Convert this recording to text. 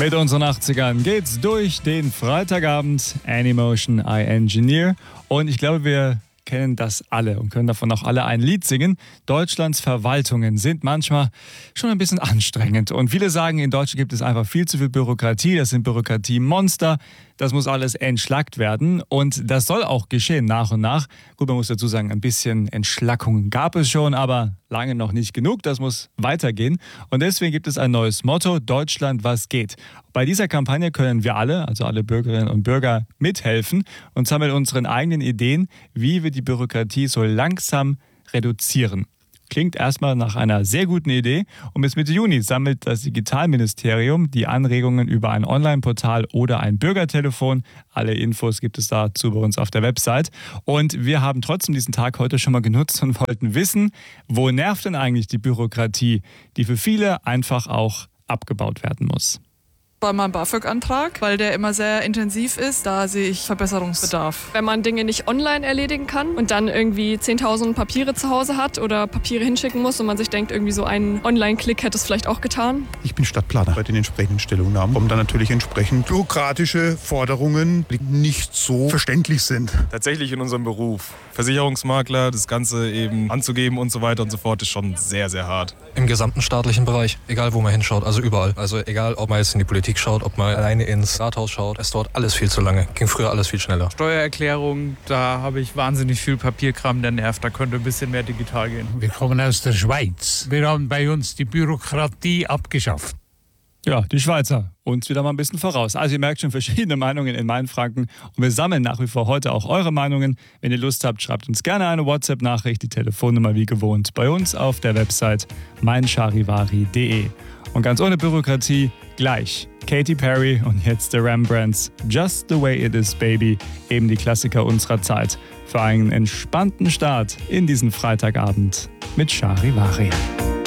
Mit unseren 80ern geht's durch den Freitagabend. Animotion, I Engineer. Und ich glaube, wir kennen das alle und können davon auch alle ein Lied singen. Deutschlands Verwaltungen sind manchmal schon ein bisschen anstrengend. Und viele sagen, in Deutschland gibt es einfach viel zu viel Bürokratie. Das sind Bürokratiemonster. Das muss alles entschlackt werden. Und das soll auch geschehen nach und nach. Gut, man muss dazu sagen, ein bisschen Entschlackung gab es schon, aber lange noch nicht genug. Das muss weitergehen. Und deswegen gibt es ein neues Motto: Deutschland, was geht? Bei dieser Kampagne können wir alle, also alle Bürgerinnen und Bürger, mithelfen und zwar mit unseren eigenen Ideen, wie wir die Bürokratie so langsam reduzieren. Klingt erstmal nach einer sehr guten Idee. Und bis Mitte Juni sammelt das Digitalministerium die Anregungen über ein Online-Portal oder ein Bürgertelefon. Alle Infos gibt es dazu bei uns auf der Website. Und wir haben trotzdem diesen Tag heute schon mal genutzt und wollten wissen, wo nervt denn eigentlich die Bürokratie, die für viele einfach auch abgebaut werden muss. Bei meinem BAföG-Antrag, weil der immer sehr intensiv ist, da sehe ich Verbesserungsbedarf. Wenn man Dinge nicht online erledigen kann und dann irgendwie 10.000 Papiere zu Hause hat oder Papiere hinschicken muss und man sich denkt, irgendwie so ein Online-Klick hätte es vielleicht auch getan. Ich bin Stadtplaner. Bei den entsprechenden Stellungnahmen kommen dann natürlich entsprechend bürokratische Forderungen, die nicht so verständlich sind. Tatsächlich in unserem Beruf. Versicherungsmakler, das Ganze eben anzugeben und so weiter und so fort, ist schon sehr, sehr hart. Im gesamten staatlichen Bereich, egal wo man hinschaut, also überall. Also egal, ob man jetzt in die Politik schaut, ob man alleine ins Rathaus schaut, es dauert alles viel zu lange. Ging früher alles viel schneller. Steuererklärung, da habe ich wahnsinnig viel Papierkram, der nervt. Da könnte ein bisschen mehr digital gehen. Wir kommen aus der Schweiz. Wir haben bei uns die Bürokratie abgeschafft. Ja, die Schweizer. Uns wieder mal ein bisschen voraus. Also ihr merkt schon verschiedene Meinungen in Mainfranken. Und wir sammeln nach wie vor heute auch eure Meinungen. Wenn ihr Lust habt, schreibt uns gerne eine WhatsApp-Nachricht. Die Telefonnummer wie gewohnt bei uns auf der Website meincharivari.de. Und ganz ohne Bürokratie gleich Katy Perry und jetzt The Rembrandts. Just the way it is, baby. Eben die Klassiker unserer Zeit. Für einen entspannten Start in diesen Freitagabend mit Charivari.